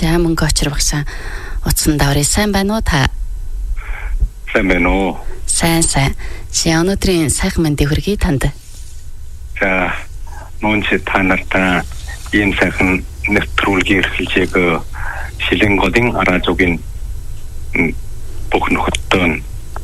За мөнгө очир багшаа утсан даврыг сайн байна уу та? Сайн байна уу? Сайн. Чи өнөөдрийн сайхан мэндийг хүргэе танд. За мөн чи та нартай ийм сайхан нэвтрүүлгийн эрхлэлийг Шилэнгодын араажугийн бүх нөхөдтөн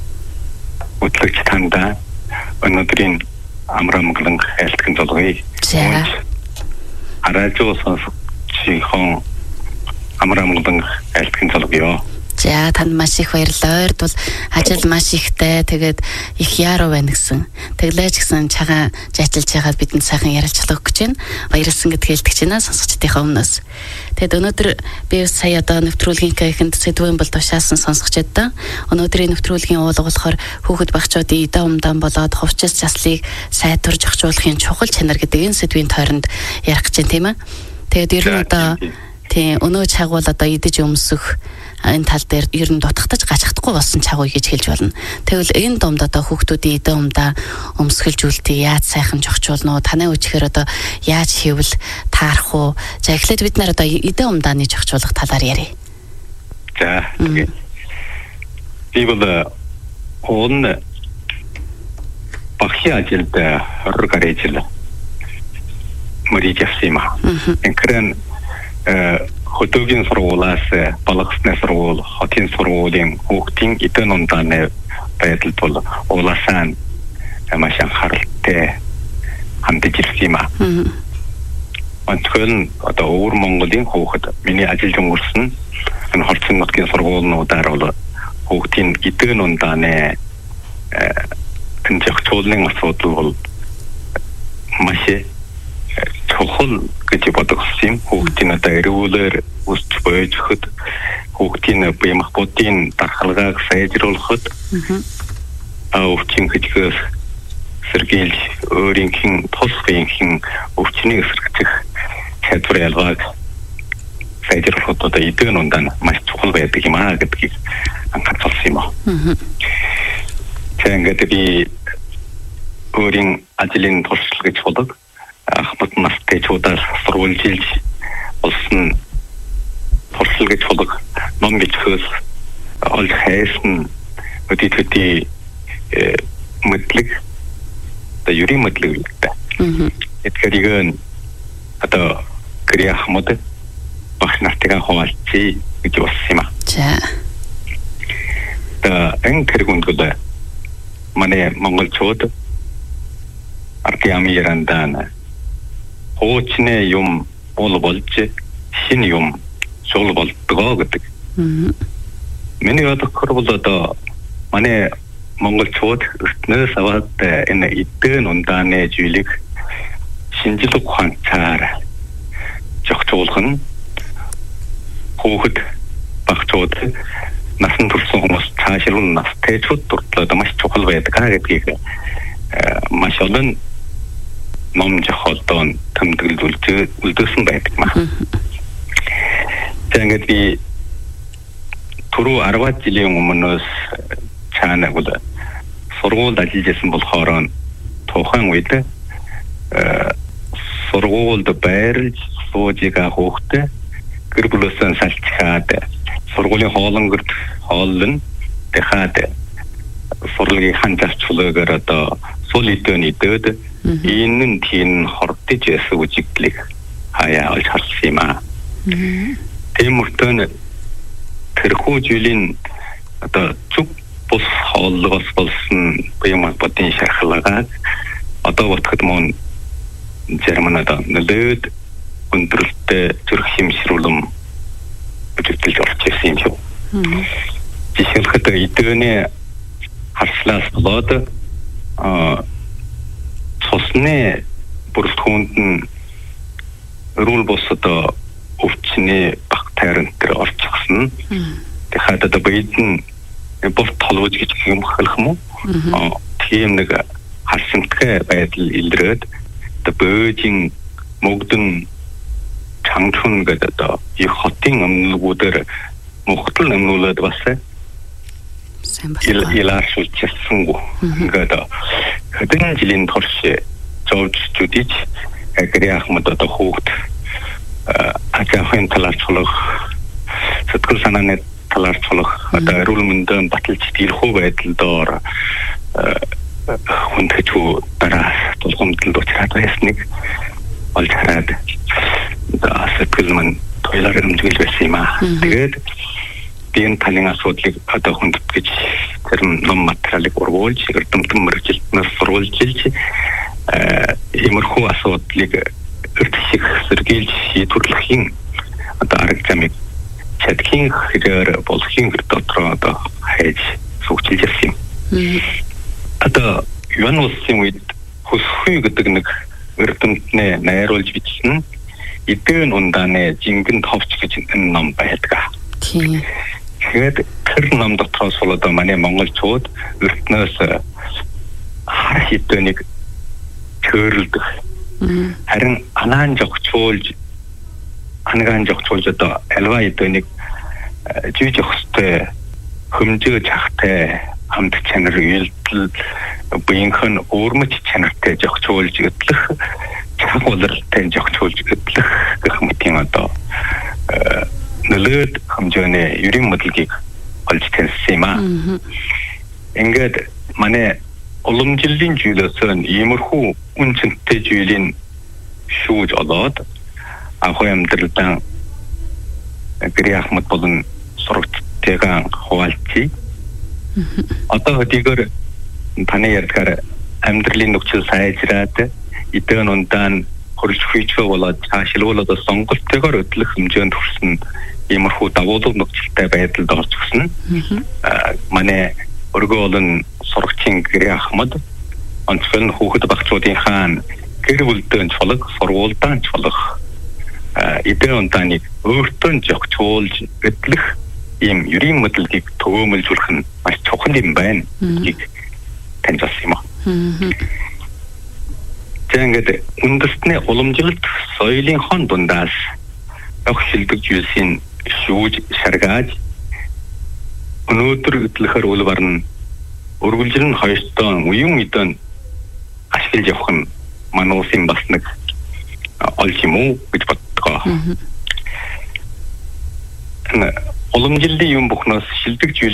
үтлэгч танда өнөөдрийн амрамглан айлтгын толгой. За араажуу сонсогчийн амрамглан айлтгын толгойё. За танд маш их баярлалаа. Ойрд бол ажил маш ихтэй. Тэгээд их яаруу байна гэсэн. Тэглэж гэсэн чагаа жаажилж байгаад бидэнд сайхан ярилцлага өгч байна. Баярлсан гэдгийг хэлдэг чинь сонсогчдийнхаа өмнөөс. Тэгэд өнөөдөр би сая одоо нэвтрүүлгийн ихэнд сэдвийн бол тушаасан сонсогчдод өнөөдрийн нэвтрүүлгийн уулга болохоор хүүхэд багчуудын идэ умдан болоод хувцас заслыг сайтурж өгчүүлэхийн чухал чанар гэдэг энэ сэдвийн тойронд ярих гэж байна тийм ээ. Тэгэд ер нь одоо тийм өнөө чагвал одоо идэж өмсөх энэ тал дээр ер нь дутагдаж гачхдаггүй болсон чагуу гэж хэлж болно. Тэгвэл энэ домд одоо хүүхдүүдийн идэ умдаа өмсгөлжүүлтий яаж сайхан жогчуулна уу? Танай үчхээр одоо яаж хийвэл таарах уу? За эхлээд бид нар одоо идэ умдааны жогчуулах талаар ярив. За тэгээд би бол он багшийн ажилд 20 гаруй жил мөрийг явсан юм аа. Энэхрэн хөдөөгийн сургуулиас балгасны сургууль, хотын сургуулийн хүүхдийн идэ умдааны байдалд бол улаасан маш анхааралтай хандж ирсэн юм аа. Онцгой одоо өвөр Монголын хүүхэд миний ажиллаж өнгөрсөн энэ хорцон нутгийн сургуулиудаар бол хүүхдийн идэ умдааны тэнцвэрчүүлэн асуудал бол маш чухал гэж бодогдсон юм. Хүүхдийн одоо эрүүлэр өсч бойжход хүүхдийн бие махбодын дархалгааг сайжруулахад өвчин хэдгээс сэргийлж өөрийнх тус биеийн өвчнийг эсэргэх чадвар ялгааг сайжруулахад одоо идэ умдан маш чухал байдаг юм аа гэдгийг анхаарсан юм аа. Тэгээд би өөрийн ажлын туршилт гэж бодог ахмад настай чуудаас сурвалжилж болсон туршил гэж бодог ном бичгээс олж хайсан өдөртөө мэдлэг та юрийн мэдлэг үүтэй. Тэгэхээр одоо гэрээ ахмад багш нартайгаа хуваалцъя гэж болсон юм аа. За. Энэ тэргүүнд манай монголчууд артиамирандана хоочны юм болж шинэ юм шул болдгоо гэдэг. Миний бодохоор бол одоо манай монголчууд өртнөөс аваад энэ идэ умдааны зүйлийг шинжлэх ухаанаар зохицуулах нь хүүхэд багчууд насан турш хүмүүс цаашрын настэйчүүд туртлаад маш чухал байдаг гэдгийг маш олон ном жохолдон тэмдэглэж үлдээсэн байдаг маа. Тэгээд би түрүү 10 жилийн өмнөөс цаанаа бол сургуульд ажиллаж байсан болохоор тухайн үед сургуульд байрлаж суужига хөөхтэй гэр бүлээсээ салчхаад сургуулийн хоолонгорд хооллон дахиад сурлагыг ханжаарчлаагаар одоо сул идэвний дэд энэ тийм хордож ясаг үжиглэх хаяа олж харсан юм аа. Тэмүртэн тэрхүү жилийн одоо зүг бус хооллогоос болсон бие бодийн шархлагаад одоо бодоход мөн Германад нэлээд өндөрлөлттэй зүрх хэмшрүүлэм бүжиглэж орж ирсэн юм шүү. Жишээлбэл идэвний харслаас болоод цусны бүрэлдэхүүнд нь эрүүл бусад өвчний баг тайран дээр орчихсон. Тэгэхээр одоо биедэн бус толгойж гэж юм хэлэх юм уу? Тийм нэг харсантай байдал илрээд одоо бөөжин мөгдөн чангчун гэдэг одоо их хотын өмнөгүүдээр мохтол өмнүүлээд бас илааршуулчихсан гоо. Ингээд хэдэн жилийн турш зовж зүдэж гэрээ ахмад одоо хүүхд ажаахын талаарчлах сэтгэл санааны талаар цолох одоо эрүүл мэндийн баталж дийлхүү байдлаар хүндэтгэж дараа тулгамдалд учраад байсныг олж хараад сэтгэл мань тойлоор хэмжигэл байсан юм аа. Тэгээд би энэ талын асуудлыг одоо хүндэтгэж зарим ном материалыг ургуулж эрдэмтэн мэргэжилтнээс сурвалжилж иймэрхүү асуудлыг эртших сэргийлж шийдвэрлэхийн одоо арга замыг чадхийн хэрээр болохын дотроо одоо хайж суугчилж ирсэн юм. Одоо юун улсын үед хөсхүй гэдэг нэг эрдэмтнээ найруулж бичсэн эдгээр ундааны жингэн товч гэж энэ ном байдаг. Тэгээд тэр ном дотроос бол одоо манай монголчууд эртнээс хар хідэнийг төрөлдөх харин анаан жогчуулж одоо альва эднийг жиж өгстэй хөмжөөж хахтай хамт чанар үйлдэл буянхан өөрмөч чанартай жогчуулж өдлөх чагуулалтай жогчуулж өдлөх гэх мэтийн одоо нөлөөд хэмжээний ерийн моделгийг олж таньсан юм аа. Ингээд манай уламжлалын зүйлээс иймэрхүү үнцэнтэй зүйлийн шүүж олоод ахуй амьдралдан гэрээ ахмад болон сурагчтайгаа хуваалцъя. Одоо хөдийгөр таны ярьдгаар амьдралын нөхцөл сайжраад эдгээр ундаан хөрж хүчөө болоод цаашлуулаад сонголтойгоор өдлөх хэмжээнд хүрсэн иймэрхүү давуулга нөхцөлтэй байдалд орж гисэн. Манай өргөө болон сурагчийн гэрээ ахмад онцгой хүүхэд багцуудынхаа гэр бүлдэн чулаг сургуультай чулах эдгээр ундааныг өөртөө жогчуулж өдлөх ийм ерийн моделийг төвөөмөлжүүлэх нь маш чухал юм байна гэж таньжуулсан юм аа. Тэгээд үндэстний уламжлалт соёлын хон дундаас өх шилдэг зүйлсийн шүүж шаргааж өнөөдөр өдлөхөр үл барна өргөлжил нь хоёртоо уян үедэн ашиглаж явах нь мануусын бас нэг олж юм уу гэж боддог. Уламжлалын юм бүхнээс шилдэг зүйл